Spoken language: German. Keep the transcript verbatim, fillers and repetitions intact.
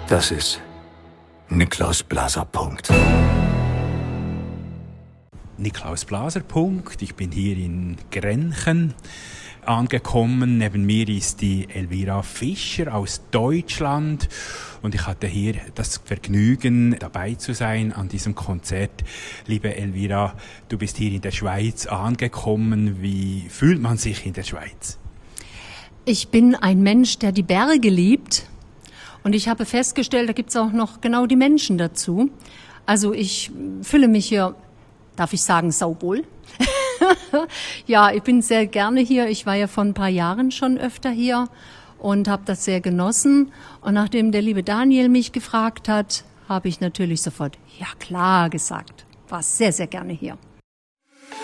Das ist Niklaus Blaser. Punkt. Niklaus Blaser. Punkt. Ich bin hier in Grenchen angekommen. Neben mir ist die Elvira Fischer aus Deutschland. Und ich hatte hier das Vergnügen, dabei zu sein an diesem Konzert. Liebe Elvira, du bist hier in der Schweiz angekommen. Wie fühlt man sich in der Schweiz? Ich bin ein Mensch, der die Berge liebt. Und ich habe festgestellt, da gibt es auch noch genau die Menschen dazu. Also ich fühle mich hier, darf ich sagen, sauwohl. Ja, ich bin sehr gerne hier. Ich war ja vor ein paar Jahren schon öfter hier und habe das sehr genossen. Und nachdem der liebe Daniel mich gefragt hat, habe ich natürlich sofort, ja klar, gesagt. War sehr, sehr gerne hier.